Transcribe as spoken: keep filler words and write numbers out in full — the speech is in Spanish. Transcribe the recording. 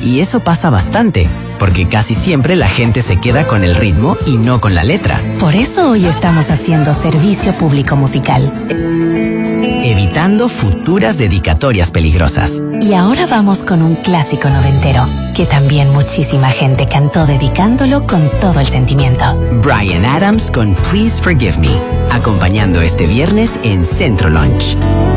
Y eso pasa bastante, porque casi siempre la gente se queda con el ritmo y no con la letra. Por eso hoy estamos haciendo servicio público musical, evitando futuras dedicatorias peligrosas. Y ahora vamos con un clásico noventero, que también muchísima gente cantó dedicándolo con todo el sentimiento. Bryan Adams con Please Forgive Me, acompañando este viernes en Centro Lunch.